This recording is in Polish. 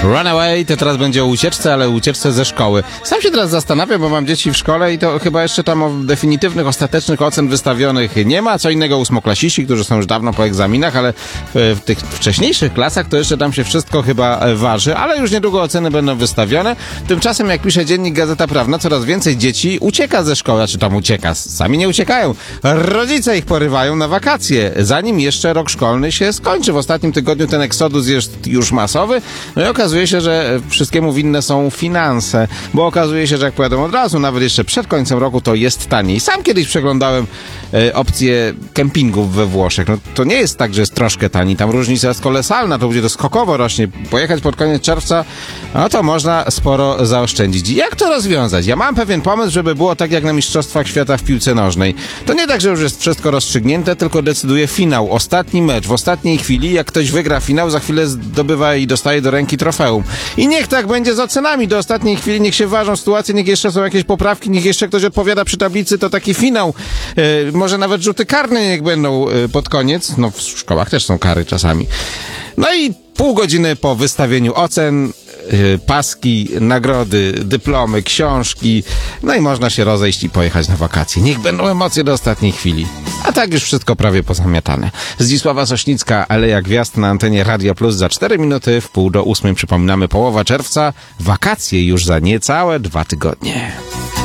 Runaway to teraz będzie o ucieczce, ale ucieczce ze szkoły. Sam się teraz zastanawiam, bo mam dzieci w szkole i to chyba jeszcze tam definitywnych, ostatecznych ocen wystawionych nie ma. Co innego ósmoklasiści, którzy są już dawno po egzaminach, ale w tych wcześniejszych klasach to jeszcze tam się wszystko chyba waży, ale już niedługo oceny będą wystawione. Tymczasem, jak pisze dziennik Gazeta Prawna, coraz więcej dzieci ucieka ze szkoły, czy tam ucieka. Sami nie uciekają. Rodzice ich porywają na wakacje, zanim jeszcze rok szkolny się skończy. W ostatnim tygodniu ten eksodus jest już masowy. No i okazuje się, że wszystkiemu winne są finanse, bo okazuje się, że jak pojadą od razu, nawet jeszcze przed końcem roku, to jest taniej. Sam kiedyś przeglądałem opcje kempingów we Włoszech. No to nie jest tak, że jest troszkę taniej. Tam różnica jest kolosalna, to będzie to skokowo rośnie. Pojechać pod koniec czerwca, no to można sporo zaoszczędzić. Jak to rozwiązać? Ja mam pewien pomysł, żeby było tak jak na Mistrzostwach Świata w piłce nożnej. To nie tak, że już jest wszystko rozstrzygnięte, tylko decyduje finał. Ostatni mecz. W ostatniej chwili, jak ktoś wygra finał, za chwilę zdobywa i dostaje do ręki trofeum. I niech tak będzie z ocenami. Do ostatniej chwili niech się ważą sytuacje, niech jeszcze są jakieś poprawki, niech jeszcze ktoś odpowiada przy tablicy, to taki finał. Może nawet rzuty karne niech będą pod koniec. No w szkołach też są kary czasami. No i pół godziny po wystawieniu ocen, paski, nagrody, dyplomy, książki, no i można się rozejść i pojechać na wakacje. Niech będą emocje do ostatniej chwili. A tak już wszystko prawie pozamiatane. Zdzisława Sośnicka, Aleja Gwiazd na antenie Radia Plus za 4 minuty, w 7:30. Przypominamy, połowa czerwca, wakacje już za niecałe 2 tygodnie.